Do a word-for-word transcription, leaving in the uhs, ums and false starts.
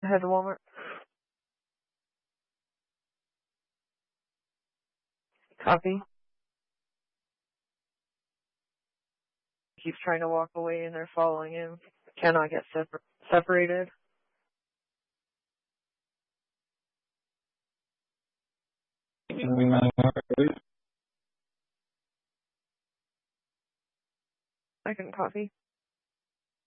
Head to Walmart. Copy. Keeps trying to walk away and they're following him. Cannot get separ- separated. I can copy.